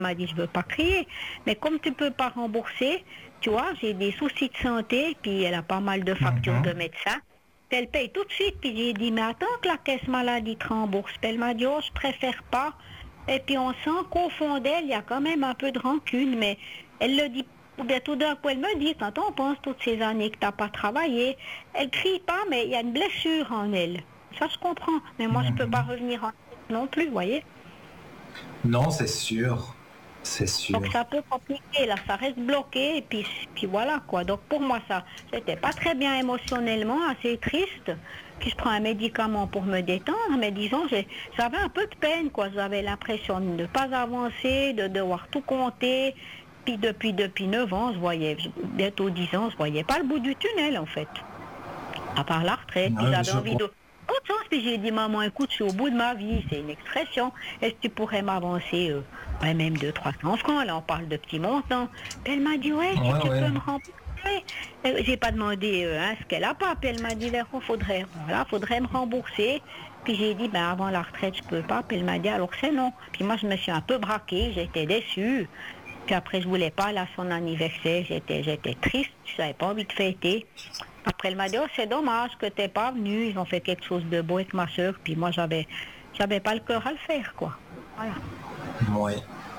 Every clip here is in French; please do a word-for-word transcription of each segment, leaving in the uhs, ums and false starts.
m'a dit, je veux pas crier. Mais comme tu peux pas rembourser, tu vois, j'ai des soucis de santé, puis elle a pas mal de factures Mhm. de médecin. Puis elle paye tout de suite. Puis j'ai dit, mais attends que la caisse maladie te rembourse. Puis elle m'a dit, oh, je préfère pas. Et puis on sent qu'au fond d'elle, il y a quand même un peu de rancune, mais elle le dit, ou bien tout d'un coup, elle me dit, quand on pense toutes ces années que tu n'as pas travaillé, elle crie pas, mais il y a une blessure en elle. Ça, je comprends. Mais moi, je peux pas revenir en non plus, vous voyez. Non, c'est sûr. C'est Donc sûr. ça peut compliquer, là, ça reste bloqué, et puis, puis voilà, quoi. Donc pour moi, ça, c'était pas très bien émotionnellement, assez triste. Puis je prends un médicament pour me détendre, mais disons, j'ai- j'avais un peu de peine, quoi. J'avais l'impression de ne pas avancer, de devoir tout compter. Puis depuis, depuis neuf ans, je voyais, bientôt dix ans, je voyais pas le bout du tunnel, en fait. À part la retraite, puis Ouais, j'avais je envie comprends. de... Autre chose, puis j'ai dit, maman, écoute, je suis au bout de ma vie, c'est une expression. Est-ce que tu pourrais m'avancer, euh, ouais, même deux, trois cents francs, là, on parle de petits montants. Puis elle m'a dit, ouais, si Ouais, tu peux ouais. me rembourser. Euh, J'ai pas demandé euh, hein, ce qu'elle a pas, puis elle m'a dit, Véro, faudrait, voilà, faudrait me rembourser. Puis j'ai dit, ben avant la retraite, je peux pas. Puis elle m'a dit, alors c'est non. Puis moi, je me suis un peu braquée, j'étais déçue. Puis après, je voulais pas aller à son anniversaire, j'étais, j'étais triste, je n'avais pas envie de fêter. Après, elle m'a dit, oh, c'est dommage que t'es pas venu, ils ont fait quelque chose de beau avec ma soeur, puis moi, j'avais, j'avais pas le cœur à le faire, quoi. Voilà. Oui.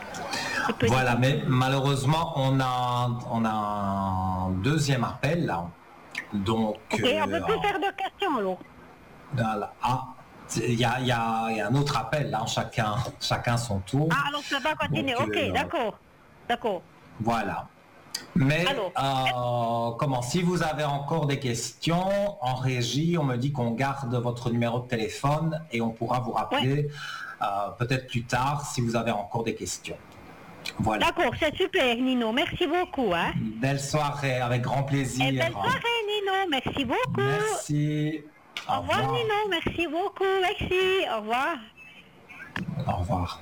Un peu Voilà, difficile. mais malheureusement, on a, on a un deuxième appel là. Donc, Ok, on euh, peut plus faire de questions, alors. voilà. Ah, il y a, il y a- il y a un autre appel là, chacun, chacun son tour. Ah, alors, je peux pas continuer. Donc, Ok, euh, d'accord. D'accord. voilà. Mais Alors, euh, comment, si vous avez encore des questions en régie, on me dit qu'on garde votre numéro de téléphone et on pourra vous ouais. rappeler euh, peut-être plus tard si vous avez encore des questions. Voilà. D'accord, c'est super, Nino. Merci beaucoup, hein. Belle soirée, avec grand Et plaisir. belle soirée, Nino. Merci beaucoup. Merci. Au Au revoir, revoir. Nino. Merci beaucoup. Merci. Au revoir. Au revoir.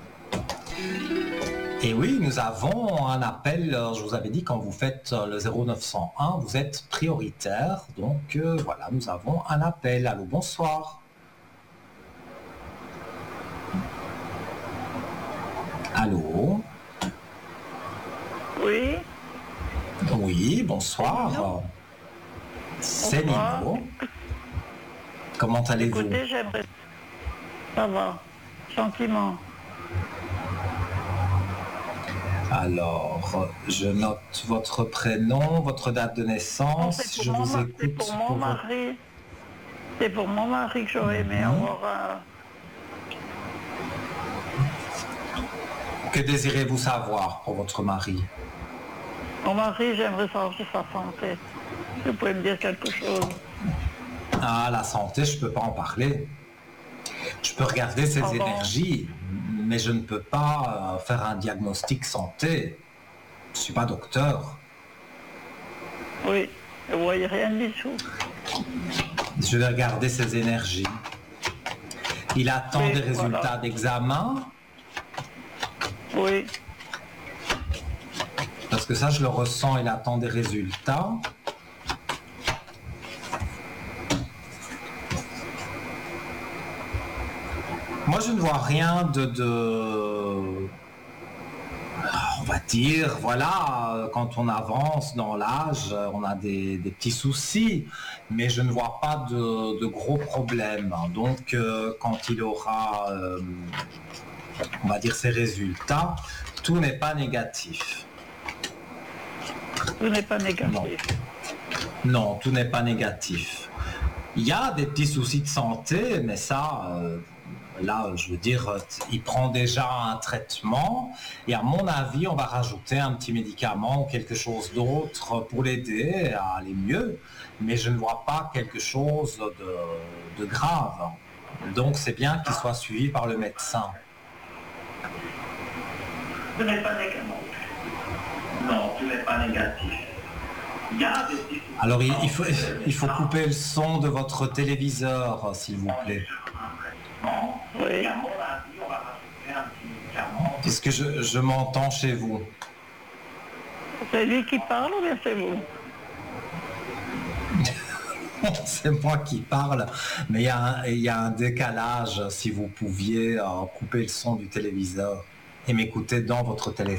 Et oui, nous avons un appel. euh, Je vous avais dit, quand vous faites euh, le zéro neuf cent un, vous êtes prioritaire. Donc euh, voilà, nous avons un appel. Allô, bonsoir. Allô. Oui, Oui, bonsoir. Nino. C'est bonsoir. Nino. Comment allez-vous? Écoutez, j'aimerais... Ça va, gentiment. Alors, je note votre prénom, votre date de Non, naissance. c'est pour Je mon, vous ma- c'est écoute pour mon pour votre... mari. C'est pour mon mari que j'aurais aimé Mhm. avoir un... Que désirez-vous savoir pour votre mari? Mon mari, j'aimerais savoir sur sa santé. Si vous pouvez me dire quelque chose. Ah, la santé, je ne peux pas en parler. Je peux regarder ses Pardon. énergies, mais je ne peux pas euh, faire un diagnostic santé. Je ne suis pas docteur. Oui, vous voyez rien du tout. Je vais regarder ses énergies. Il attend Oui, des résultats voilà. d'examen, Oui, parce que ça, je le ressens, il attend des résultats. Moi, je ne vois rien de, de... On va dire, voilà, quand on avance dans l'âge, on a des, des petits soucis, mais je ne vois pas de, de gros problèmes. Donc, euh, quand il aura, euh, on va dire, ses résultats, tout n'est pas négatif. tout n'est pas négatif. Non, tout n'est pas négatif. Il y a des petits soucis de santé, mais ça, euh, là, je veux dire, il prend déjà un traitement et à mon avis, on va rajouter un petit médicament ou quelque chose d'autre pour l'aider à aller mieux, mais je ne vois pas quelque chose de, de grave. Donc c'est bien qu'il soit suivi par le médecin. Tout n'est pas négatif. Non, tout n'est pas négatif. Il y a des petits... Alors il, il, faut, il faut couper le son de votre téléviseur, s'il vous plaît. Oui, Est-ce que je, je m'entends chez vous? c'est lui qui parle ou bien c'est vous? C'est moi qui parle, mais il y, a un, il y a un décalage, si vous pouviez euh, couper le son du téléviseur. et m'écouter dans votre téléphone.